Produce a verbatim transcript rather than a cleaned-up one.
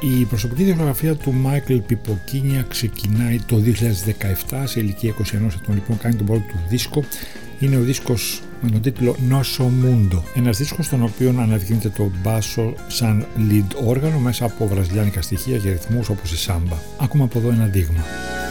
Η προσωπική δισκογραφία του Μάικλ Πιποκίνια ξεκινάει το δύο χιλιάδες δεκαεπτά, σε ηλικία είκοσι ενός ετών λοιπόν κάνει τον πρώτο του δίσκο. Είναι ο δίσκος με τον τίτλο Nosso Mundo, ένας δίσκος στον οποίο αναδεικνύεται το μπάσο σαν lead όργανο μέσα από βραζιλιάνικα στοιχεία και ρυθμούς όπως η σάμπα. Ακούμε από εδώ ένα δείγμα.